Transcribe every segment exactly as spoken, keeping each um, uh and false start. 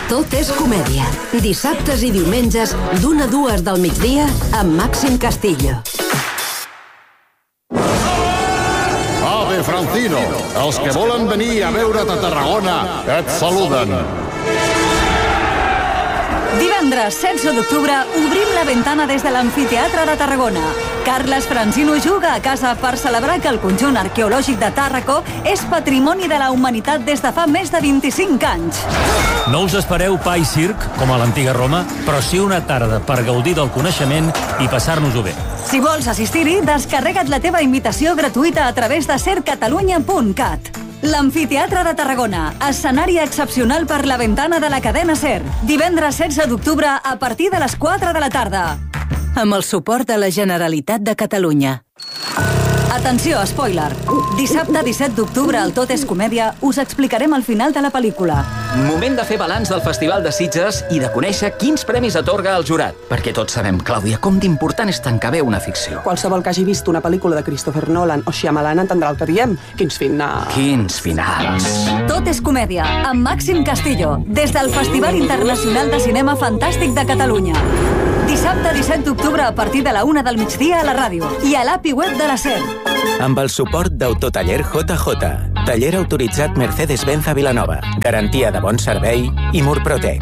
Tot és comèdia. Dissabtes i diumenges, d'una a dues del migdia, amb Màxim Castillo. Ave Francino, els que volen venir a veure't a Tarragona et saluden. Divendres setze d'octubre obrim la ventana des de l'Amfiteatre de Tarragona. Carles Francino juga a casa per celebrar que el conjunt arqueològic de Tàrraco és patrimoni de la humanitat des de fa més de vint-i-cinc anys. No us espereu pa i circ, com a l'antiga Roma, però sí una tarda per gaudir del coneixement i passar-nos-ho bé. Si vols assistir-hi, descarrega't la teva invitació gratuïta a través de ser catalunya punt cat. L'Amfiteatre de Tarragona, escenari excepcional per la ventana de la cadena SER. Divendres setze d'octubre a partir de les quatre de la tarda. Amb el suport de la Generalitat de Catalunya. Atenció, spoiler. Dissabte disset d'octubre al Tot és Comèdia us explicarem el final de la pel·lícula. Moment de fer balanç del Festival de Sitges i de conèixer quins premis atorga el jurat. Perquè tots sabem, Clàudia, com d'important és tancar bé una ficció. Qualsevol que hagi vist una pel·lícula de Christopher Nolan o Shyamalan entendrà el que diem. Quins finals. Quins finals. Tot és Comèdia, amb Màxim Castillo, des del Festival Internacional de Cinema Fantàstic de Catalunya. Dissabte disset d'octubre a partir de la una del migdia a la ràdio i a l'A P I web de la SER. Amb el suport d'Autotaller J J, taller autoritzat Mercedes-Benz a Vilanova, garantia de bon servei i Murprotec.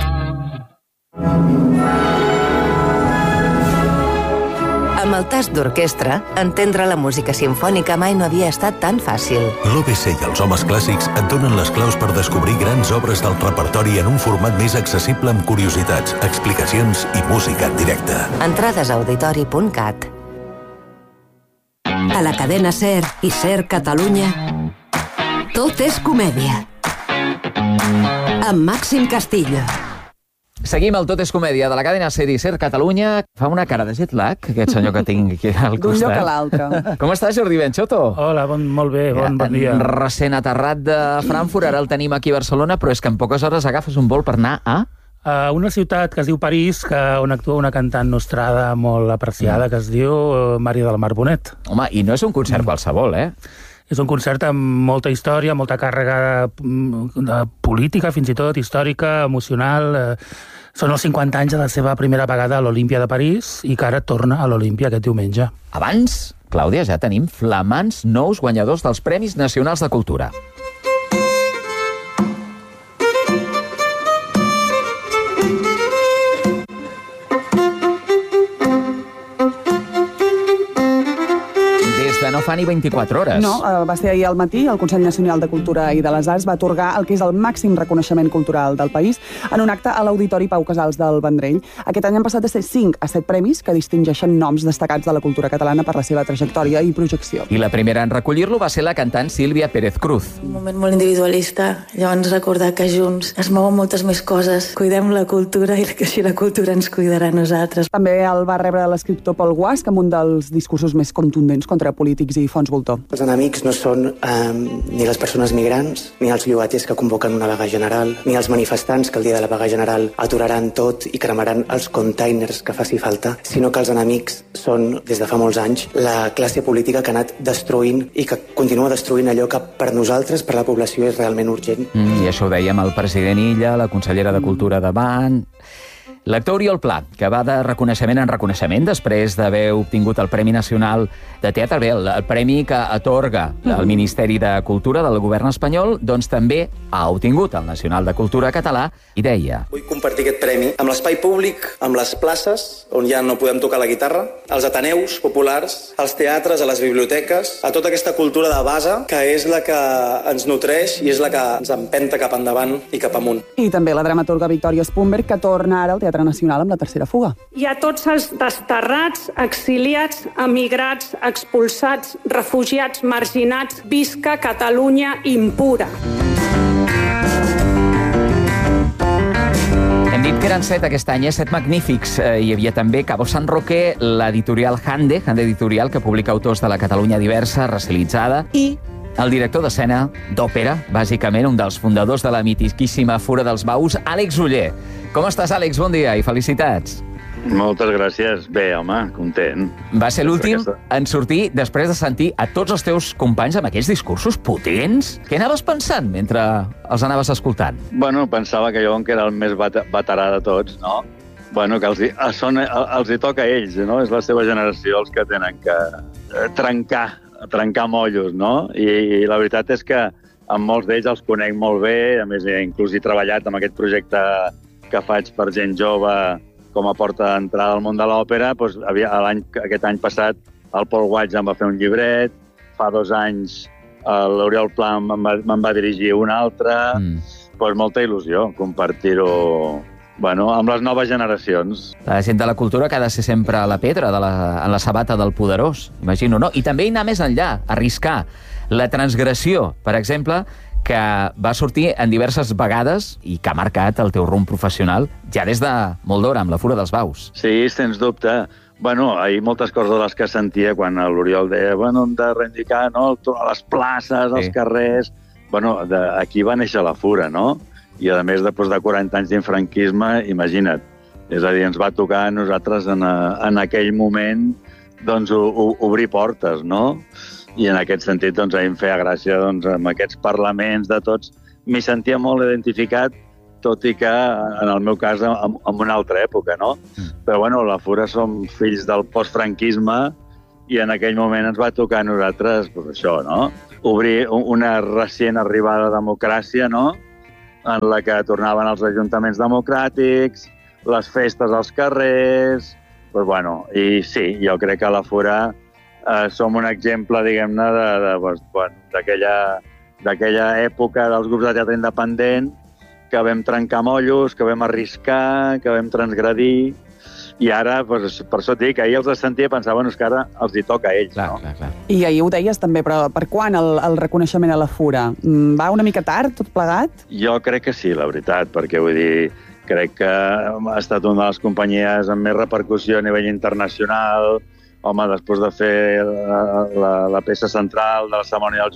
Amb el tast d'orquestra, entendre la música simfònica mai no havia estat tan fàcil. L'O B C i els homes clàssics et donen les claus per descobrir grans obres del repertori en un format més accessible amb curiositats, explicacions i música en directe. Entrades a auditori punt cat. A la cadena SER i SER Catalunya, Tot és Comèdia. Amb Màxim Castillo. Seguim el Tot és Comèdia de la cadena SER i SER Catalunya. Fa una cara de jet lag, aquest senyor que tinc aquí al costat. D'un lloc a l'altre. Com estàs, Jordi Benxoto? Hola, bon, molt bé, bon, bon dia. Recent aterrat de Frankfurt, ara el tenim aquí a Barcelona, però és que en poques hores agafes un vol per anar a... A una ciutat que es diu París, que on actua una cantant nostrada molt apreciada, que es diu Maria del Mar Bonet. Home, i no és un concert qualsevol, eh? És un concert amb molta història, molta càrrega de política, fins i tot, històrica, emocional. Són els cinquanta anys de la seva primera vegada a l'Olímpia de París i que ara torna a l'Olímpia aquest diumenge. Abans, Clàudia, ja tenim flamants nous guanyadors dels Premis Nacionals de Cultura. No fa ni vint-i-quatre hores. No, va ser ahir al matí, el Consell Nacional de Cultura i de les Arts va atorgar el que és el màxim reconeixement cultural del país en un acte a l'Auditori Pau Casals del Vendrell. Aquest any han passat de ser cinc a set premis que distingeixen noms destacats de la cultura catalana per la seva trajectòria i projecció. I la primera en recollir-lo va ser la cantant Sílvia Pérez Cruz. Un moment molt individualista, llavors recordar que junts es mouen moltes més coses. Cuidem la cultura i que així la cultura ens cuidarà a nosaltres. També el va rebre l'escriptor Pol Guasch amb un dels discursos més contundents contra polítics i fons voltor. Els enemics no són eh, ni les persones migrants, ni els llogaters que convoquen una vaga general, ni els manifestants que el dia de la vaga general aturaran tot i cremaran els containers que faci falta, sinó que els enemics són, des de fa molts anys, la classe política que ha anat destruint i que continua destruint allò que per nosaltres, per la població, és realment urgent. Mm, I això ho dèiem el president Illa, la consellera de Cultura davant... L'actor Oriol Pla, que va de reconeixement en reconeixement després d'haver obtingut el Premi Nacional de Teatre, bé, el, el premi que atorga el Ministeri de Cultura del govern espanyol, doncs també ha obtingut el Nacional de Cultura català i deia... Vull compartir aquest premi amb l'espai públic, amb les places, on ja no podem tocar la guitarra, als ateneus populars, als teatres, a les biblioteques, a tota aquesta cultura de base que és la que ens nutreix i és la que ens empenta cap endavant i cap amunt. I també la dramaturga Victòria Spunberg, que torna ara al Teatre Nacional amb La tercera fuga. I a tots els desterrats, exiliats, emigrats, expulsats, refugiats, marginats, visca Catalunya impura. Hem dit que eren set aquest any, eh? set magnífics. Eh, hi havia també Cabo San Roque, l'editorial Hande, Hande Editorial, que publica autors de la Catalunya diversa, racialitzada, i el director d'escena d'òpera, bàsicament un dels fundadors de la mitiquíssima Fura dels Baus, Àlex Oller. Com estàs, Àlex? Bon dia i felicitats. Moltes gràcies. Bé, home, content. Va ser l'últim en sortir després de sentir a tots els teus companys amb aquells discursos potents. Què anaves pensant mentre els anaves escoltant? Bueno, pensava que jo, que era el més veterà de tots, no? Bueno, que els hi, són, els hi toca a ells, no? És la seva generació els que tenen que trencar, trencar mollos, no? I, i la veritat és que amb molts d'ells els conec molt bé, a més, inclús he treballat amb aquest projecte que faig per gent jove com a porta d'entrada al món de l'òpera. Doncs, aquest any passat el Paul Weitz em va fer un llibret, fa dos anys l'Oriol Pla me'n va, me va dirigir un altre, mm. doncs molta il·lusió compartir-ho bueno, amb les noves generacions. La gent de la cultura que ha de ser sempre a la pedra, de la, en la sabata del poderós, imagino, no? I també anar més enllà, arriscar la transgressió, per exemple, que va sortir en diverses vegades i que ha marcat el teu rumb professional ja des de molt d'hora, amb la Fura dels Baus. Sí, sens dubte. Bueno, hi ha moltes coses de les que sentia quan l'Oriol deia bueno, hem de reivindicar no, a les places, als sí. carrers... Bueno, de, aquí va néixer la Fura, no? I, a més, després de quaranta anys d'infranquisme, imagina't. És a dir, ens va tocar a nosaltres en, a, en aquell moment doncs, o, o, obrir portes, no? I en aquest sentit, doncs, a mi em feia gràcia doncs, amb aquests parlaments de tots. M'hi sentia molt identificat, tot i que, en el meu cas, en, en una altra època, no? Mm. Però, bueno, la Fura som fills del postfranquisme i en aquell moment ens va tocar a nosaltres, doncs això, no? Obrir una recient arribada democràcia, no? En la que tornaven els ajuntaments democràtics, les festes als carrers... Doncs, bueno, i sí, jo crec que a la Fura Eh, som un exemple, diguem-ne, d'aquella bueno, època dels grups de teatre independent que vam trencar mollos, que vam arriscar, que vam transgredir, i ara, pues, per això et dic, ahir els sentia i pensava bueno, que ara els hi toca a ells. Clar, no? clar, clar. I ahir ho deies també, però per quan el, el reconeixement a la Fura? Va una mica tard, tot plegat? Jo crec que sí, la veritat, perquè vull dir, crec que ha estat una de les companyies amb més repercussió a nivell internacional. Home, després de fer la, la, la peça central de la cerimònia del